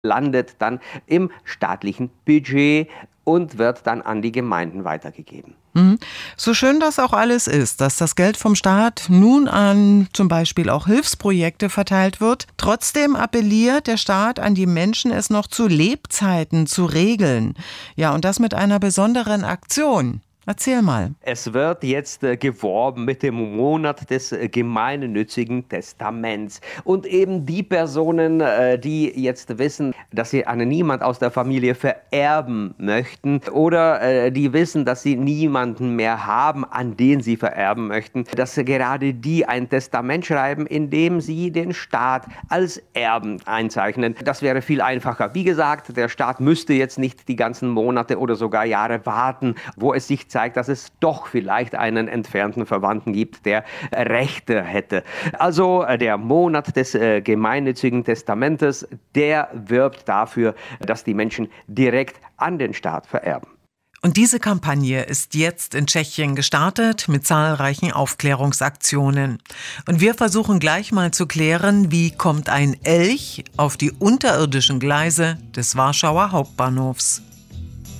landet dann im staatlichen Budget und wird dann an die Gemeinden weitergegeben. So schön das auch alles ist, dass das Geld vom Staat nun an zum Beispiel auch Hilfsprojekte verteilt wird, trotzdem appelliert der Staat an die Menschen, es noch zu Lebzeiten zu regeln. Ja, und das mit einer besonderen Aktion. Erzähl mal. Es wird jetzt geworben mit dem Monat des gemeinnützigen Testaments. Und eben die Personen, die jetzt wissen, dass sie an niemand aus der Familie vererben möchten oder die wissen, dass sie niemanden mehr haben, an den sie vererben möchten, dass gerade die ein Testament schreiben, in dem sie den Staat als Erben einzeichnen. Das wäre viel einfacher. Wie gesagt, der Staat müsste jetzt nicht die ganzen Monate oder sogar Jahre warten, wo es sich zeigt, dass es doch vielleicht einen entfernten Verwandten gibt, der Rechte hätte. Also der Monat des gemeinnützigen Testamentes, der wirbt dafür, dass die Menschen direkt an den Staat vererben. Und diese Kampagne ist jetzt in Tschechien gestartet mit zahlreichen Aufklärungsaktionen. Und wir versuchen gleich mal zu klären, wie kommt ein Elch auf die unterirdischen Gleise des Warschauer Hauptbahnhofs.